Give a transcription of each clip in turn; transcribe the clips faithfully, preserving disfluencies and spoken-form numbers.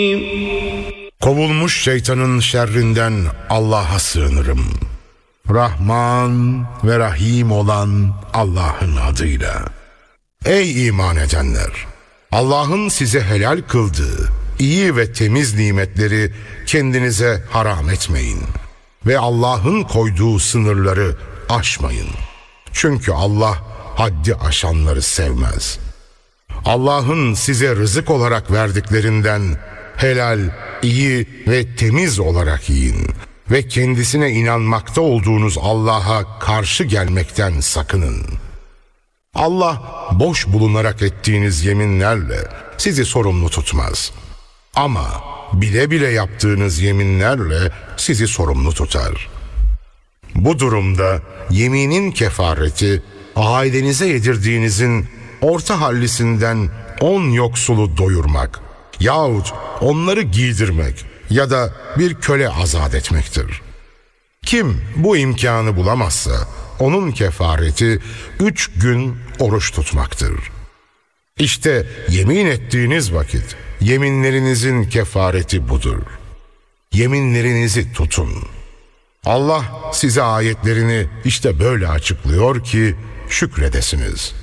Kovulmuş şeytanın şerrinden Allah'a sığınırım. Rahman ve Rahim olan Allah'ın adıyla. Ey iman edenler! Allah'ın size helal kıldığı iyi ve temiz nimetleri kendinize haram etmeyin. Ve Allah'ın koyduğu sınırları aşmayın. Çünkü Allah haddi aşanları sevmez. Allah'ın size rızık olarak verdiklerinden helal, iyi ve temiz olarak yiyin. Ve kendisine inanmakta olduğunuz Allah'a karşı gelmekten sakının. Allah boş bulunarak ettiğiniz yeminlerle sizi sorumlu tutmaz. Ama bile bile yaptığınız yeminlerle sizi sorumlu tutar. Bu durumda yeminin kefareti ailenize yedirdiğinizin orta hallisinden on yoksulu doyurmak yahut onları giydirmek ya da bir köle azat etmektir. Kim bu imkanı bulamazsa onun kefareti üç gün oruç tutmaktır. İşte yemin ettiğiniz vakit yeminlerinizin kefareti budur. Yeminlerinizi tutun. Allah size ayetlerini işte böyle açıklıyor ki şükredesiniz.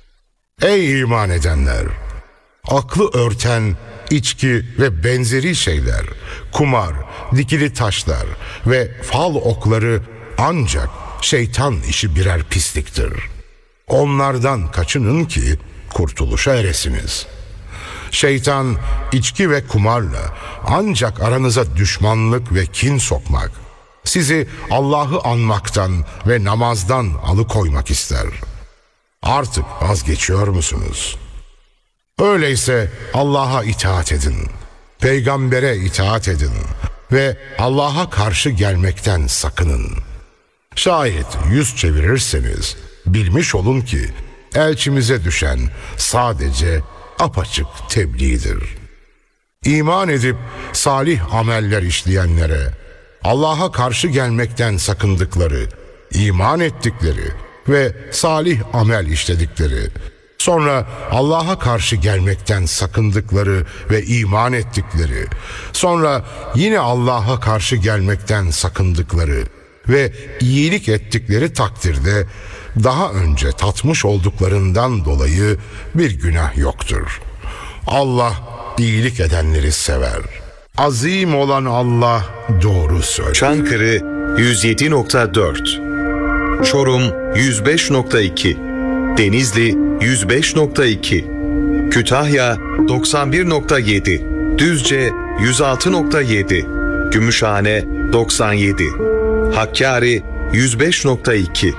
Ey iman edenler! Aklı örten içki ve benzeri şeyler, kumar, dikili taşlar ve fal okları ancak şeytan işi birer pisliktir. Onlardan kaçının ki kurtuluşa eresiniz. Şeytan içki ve kumarla ancak aranıza düşmanlık ve kin sokmak, sizi Allah'ı anmaktan ve namazdan alıkoymak ister. Artık vazgeçiyor musunuz? Öyleyse Allah'a itaat edin, peygambere itaat edin ve Allah'a karşı gelmekten sakının. Şayet yüz çevirirseniz bilmiş olun ki elçimize düşen sadece apaçık tebliğdir. İman edip salih ameller işleyenlere Allah'a karşı gelmekten sakındıkları, iman ettikleri ve salih amel işledikleri, sonra Allah'a karşı gelmekten sakındıkları ve iman ettikleri, sonra yine Allah'a karşı gelmekten sakındıkları ve iyilik ettikleri takdirde daha önce tatmış olduklarından dolayı bir günah yoktur. Allah iyilik edenleri sever. Azim olan Allah doğru söyler. Çankırı yüz yedi nokta dört, Çorum yüz beş nokta iki, Denizli yüz beş nokta iki, Kütahya doksan bir nokta yedi, Düzce yüz altı nokta yedi, Gümüşhane doksan yedi, Hakkari yüz beş nokta iki.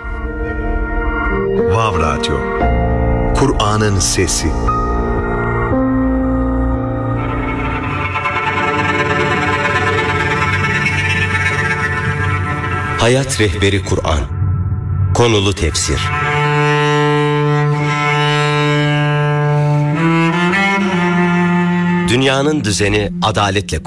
Vav Radyo, Kur'an'ın sesi. Hayat Rehberi Kur'an. Konulu tefsir. Dünyanın düzeni adaletle